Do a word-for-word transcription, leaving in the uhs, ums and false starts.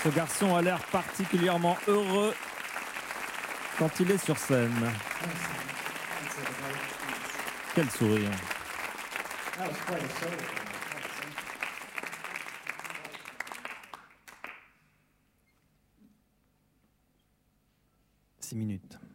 Ce garçon a l'air particulièrement heureux quand il est sur scène. Quel sourire. Six minutes.